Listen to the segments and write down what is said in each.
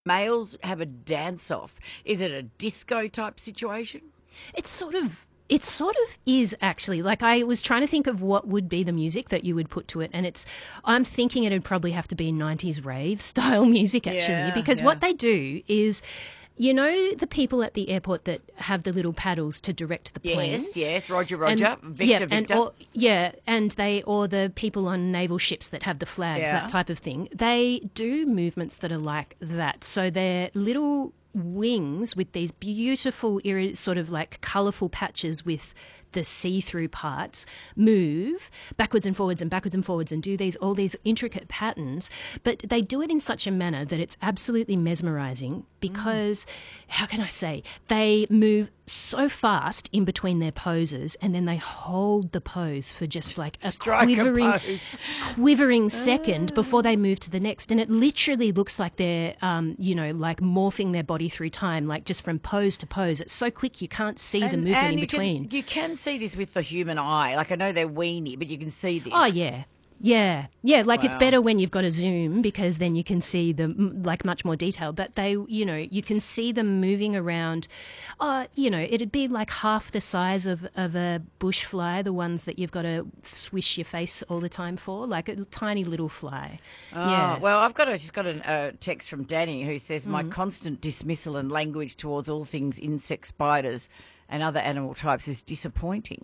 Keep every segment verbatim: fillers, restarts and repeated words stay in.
males have a dance-off? Is it a disco type situation? It's sort of it sort of is actually. Like, I was trying to think of what would be the music that you would put to it, and it's I'm thinking it'd probably have to be nineties rave style music actually, Yeah, because yeah. what they do is, you know, the people at the airport that have the little paddles to direct the planes. Yes, yes, Roger, Roger, And, Victor, yeah, Victor. And, or, yeah, and they or the people on naval ships that have the flags, Yeah. that type of thing. They do movements that are like that. So they're little wings with these beautiful, iri- sort of like colourful patches with the see-through parts move backwards and forwards and backwards and forwards and do these all these intricate patterns, but they do it in such a manner that it's absolutely mesmerizing because, mm. how can I say, they move so fast in between their poses, and then they hold the pose for just like a Strike quivering, a pose. quivering second before they move to the next, and it literally looks like they're, um, you know, like morphing their body through time, like just from pose to pose. It's so quick you can't see And, the movement and in you between. Can, you can see this with the human eye. Like, I know they're weenie, but you can see this. Oh, yeah. Yeah, yeah, like it's Wow. better when you've got a zoom because then you can see them like much more detail. But they, you know, you can see them moving around. Uh, you know, it'd be like half the size of, of a bush fly, the ones that you've got to swish your face all the time for, like a tiny little fly. Oh, Yeah. well, I've got a, just got a uh, text from Danny who says, my Mm. constant dismissal and language towards all things insect, spiders and other animal types is disappointing.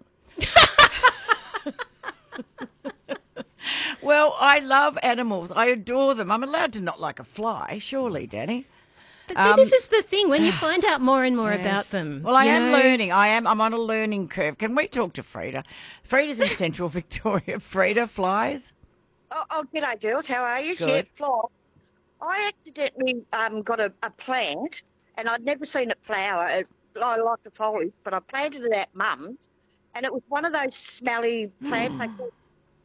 Well, I love animals. I adore them. I'm allowed to not like a fly, surely, Danny. But see, Um, this is the thing. When you find out more and more Yes. about them. Well, I you am know- learning. I am. I'm on a learning curve. Can we talk to Frida? Frida's in Central Victoria. Frida, flies. Oh, oh, g'day, girls. How are you? Good. Yeah, Fly. I accidentally um, got a, a plant, and I'd never seen it flower. It, I like the foliage, but I planted it at Mum's, and it was one of those smelly plants. they call-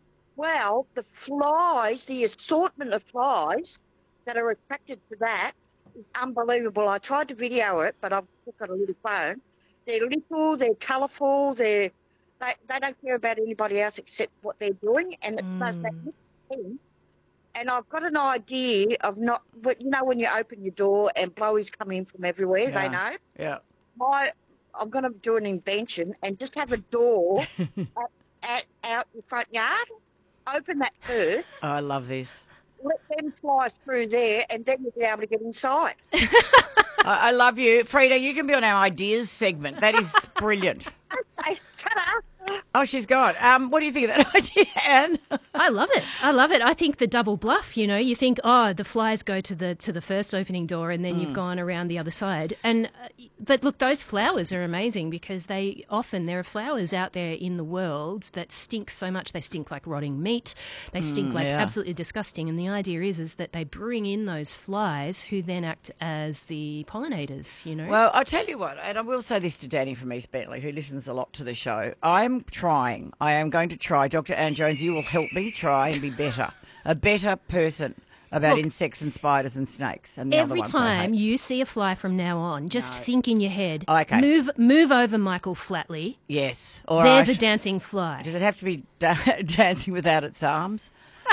well, the flies, the assortment of flies that are attracted to that is unbelievable. I tried to video it, but I've just got a little phone. They're little, they're colourful, they're, they, they don't care about anybody else except what they're doing, and it does that little thing. And I've got an idea of not, but you know, when you open your door and blowies come in from everywhere, Yeah. they know. Yeah. My, I'm going to do an invention and just have a door at, at out your front yard. Open that first, Oh, I love this. let them fly through there, and then you'll be able to get inside. I, I love you, Frida. You can be on our ideas segment. That is brilliant. Okay, ta-da. Oh, she's gone. Um, what do you think of that idea, Anne? I love it. I love it. I think the double bluff, you know, you think, oh, the flies go to the to the first opening door and then Mm. you've gone around the other side. And uh, but look, those flowers are amazing because they often there are flowers out there in the world that stink so much. They stink like rotting meat. They stink Mm, like yeah. absolutely disgusting. And the idea is is that they bring in those flies who then act as the pollinators, you know. Well, I'll tell you what, and I will say this to Danny from East Bentley, who listens a lot to the show. I'm trying. I am going to try. Doctor Anne Jones, you will help me try and be better. A better person about Look, insects and spiders and snakes and the other Every ones I time hate. you see a fly from now on, just No. think in your head, Okay. move move over Michael Flatley. Yes. All There's right. a dancing fly. Does it have to be da- dancing without its arms?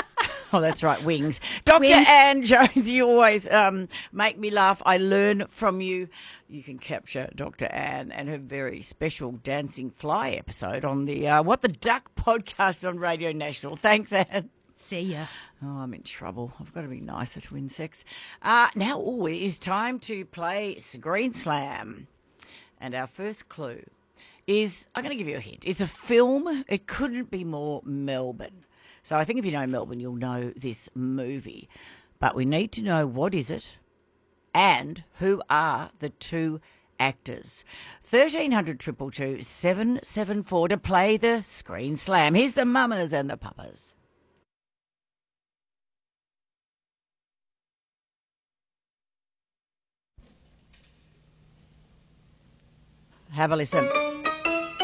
Oh, that's right, wings. Doctor Wings. Anne Jones, you always um, make me laugh. I learn from you. You can capture Doctor Anne and her very special dancing fly episode on the uh, What the Duck podcast on Radio National. Thanks, Anne. See ya. Oh, I'm in trouble. I've got to be nicer to insects. Uh, now, oh, it is time to play Screen Slam. And our first clue is, I'm going to give you a hint. It's a film. It couldn't be more Melbourne. So I think if you know Melbourne, you'll know this movie. But we need to know what is it and who are the two actors. thirteen hundred, two two two, seven seven four to play the Screen Slam. Here's the mamas and the papas. Have a listen.